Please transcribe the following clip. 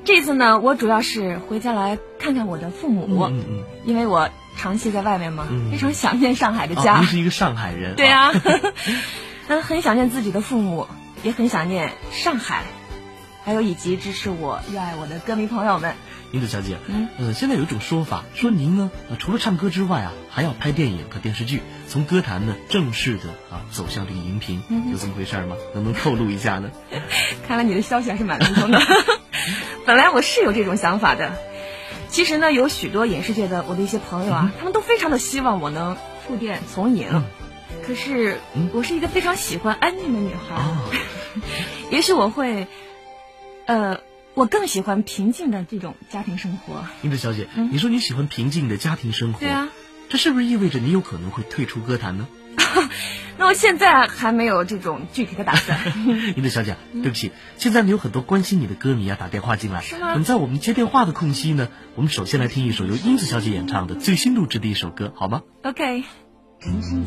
这次呢，我主要是回家来看看我的父母，因为我长期在外面嘛，非常想念上海的家。 您是一个上海人。 对啊，很想念自己的父母，也很想念上海，还有以及支持我、热爱我的歌迷朋友们。 英子小姐，现在有一种说法，说您呢，除了唱歌之外啊，还要拍电影和电视剧，从歌坛呢正式的走向这个荧屏，有这么回事吗？能不能透露一下呢？ 看来你的消息还是蛮灵通的。本来我是有这种想法的，其实呢，有许多影视界的我的一些朋友啊，他们都非常的希望我能触电从影。可是我是一个非常喜欢安静的女孩，也许我会，我更喜欢平静的这种家庭生活。 英子小姐，你说你喜欢平静的家庭生活， 对啊， 这是不是意味着你有可能会退出歌坛呢？ 那我现在还没有这种具体的打算。 英子小姐，对不起，现在呢有很多关心你的歌迷打电话进来， 是吗？ 在我们接电话的空隙呢，我们首先来听一首由英子小姐演唱的最新录制的一首歌，好吗？ OK。 人生